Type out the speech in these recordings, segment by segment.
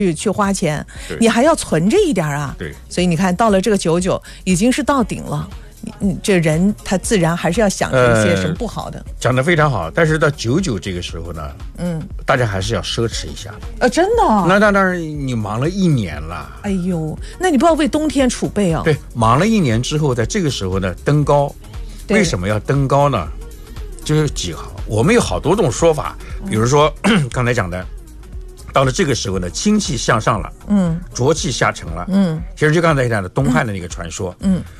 去花钱，你还要存着一点啊。 对， 所以你看到了这个99已经是到顶了。这人他自然还是要想着一些什么不好的。 讲得非常好，但是到99这个时候呢，大家还是要奢侈一下。 真的？ 那当然，你忙了1年了。 哎呦，那你不要为冬天储备啊。 对，忙了1年之后，在这个时候呢，登高。为什么要登高呢？就是几好，我们有好多种说法，比如说刚才讲的。到了这个时候呢，清气向上了，浊气下沉了，其实就刚才讲的东汉的那个传说，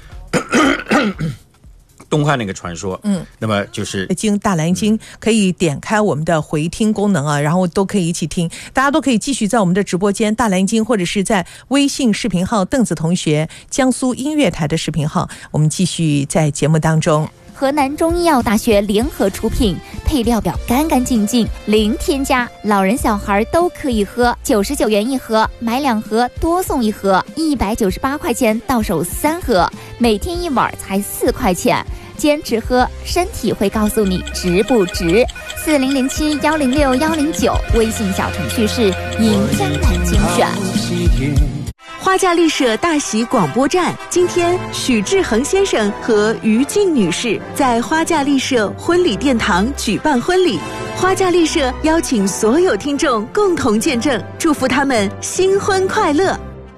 东汉那个传说，那么就是经大蓝鲸可以点开我们的回听功能啊，然后都可以一起听，大家都可以继续在我们的直播间大蓝鲸，或者是在微信视频号邓子同学江苏音乐台的视频号，我们继续在节目当中。 河南中医药大学联合出品，配料表干干净净，零添加，老人小孩都可以喝，99元一盒，买2盒多送1盒，198块钱到手3盒，每天1碗才4块钱，坚持喝，身体会告诉你值不值。4007106109，微信小程序是银江南精选。 花架丽舍大喜广播站，今天许志恒先生和于静女士在花架丽舍婚礼殿堂举办婚礼，花架丽舍邀请所有听众共同见证，祝福他们新婚快乐。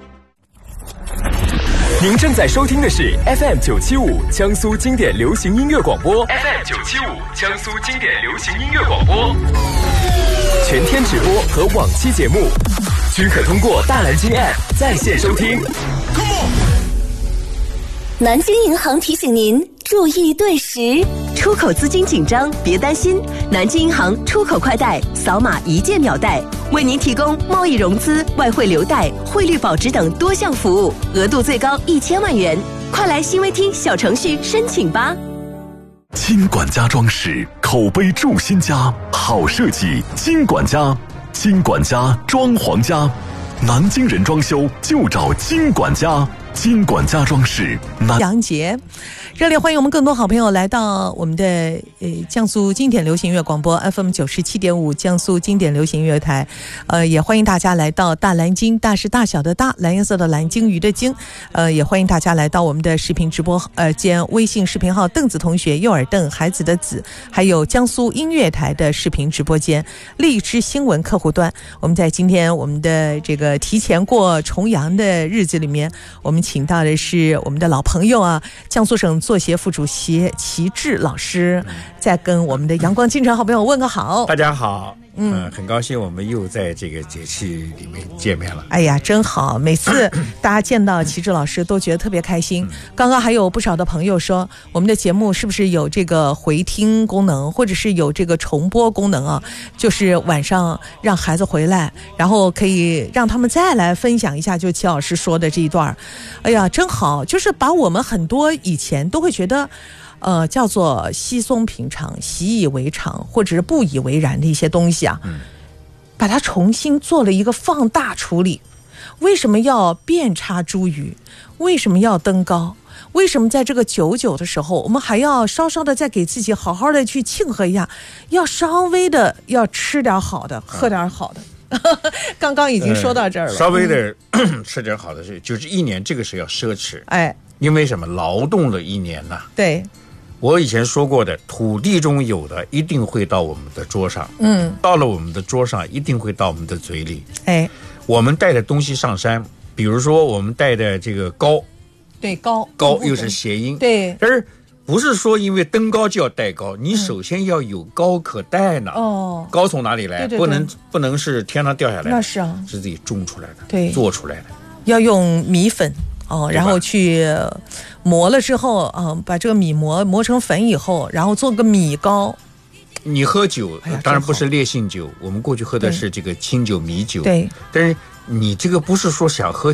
您正在收听的是 FM975 江苏经典流行音乐广播 FM975 江苏经典流行音乐广播，全天直播和往期节目均可通过大蓝鲸 App 在线收听。 南京银行提醒您注意对时，出口资金紧张别担心，南京银行出口快贷扫码1件秒贷，为您提供贸易融资、外汇留贷、汇率保值等多项服务，额度最高1000万元，快来新微听小程序申请吧。 金管家装饰，口碑筑新家，好设计金管家，金管家装潢家，南京人装修就找金管家，金管家装饰。 杨杰，热烈欢迎我们更多好朋友来到我们的江苏经典流行音乐广播 FM97.5 江苏经典流行音乐台，也欢迎大家来到大蓝鲸，大是大小的大，蓝颜色的蓝，鲸鱼的鲸，也欢迎大家来到我们的视频直播间微信视频号邓子同学，右耳邓，孩子的子，还有江苏音乐台的视频直播间，荔枝新闻客户端。我们在今天我们的这个提前过重阳的日子里面，我们请到的是我们的老朋友啊，江苏省作协副主席齐志老师，在跟我们的阳光京城好朋友问个好。 大家好。很高兴我们又在这个节气里面见面了。 哎呀，真好！每次大家见到齐志老师都觉得特别开心。刚刚还有不少的朋友说，我们的节目是不是有这个回听功能，或者是有这个重播功能啊？就是晚上让孩子回来，然后可以让他们再来分享一下，就齐老师说的这一段。哎呀，真好！就是把我们很多以前都会觉得叫做稀松平常、习以为常或者是不以为然的一些东西啊，把它重新做了一个放大处理。为什么要遍插茱萸？为什么要登高？为什么在这个99的时候，我们还要稍稍的再给自己好好的去庆贺一下，要稍微的要吃点好的，喝点好的。刚刚已经说到这儿了， 稍微的吃点好的是，就是1年这个是要奢侈，因为什么？劳动了1年呐。 对。 我以前说过的，土地中有的一定会到我们的桌上，到了我们的桌上一定会到我们的嘴里。我们带的东西上山，比如说我们带的这个高， 对，高又是谐音， 对， 但是不是说因为登高就要带高，你首先要有高可带呢。高从哪里来？ 对， 不能是天上掉下来的， 那是啊， 是自己种出来的， 对， 做出来的。 要用米粉然后去磨了之后把这个米磨成粉以后，然后做个米糕。 你喝酒，当然不是烈性酒，我们过去喝的是这个清酒、米酒。 对， 但是你这个不是说想喝